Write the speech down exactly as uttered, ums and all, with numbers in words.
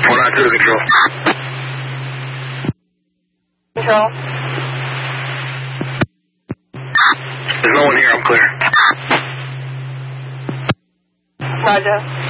four nine two to control. Control. There's no one here, I'm clear. Roger.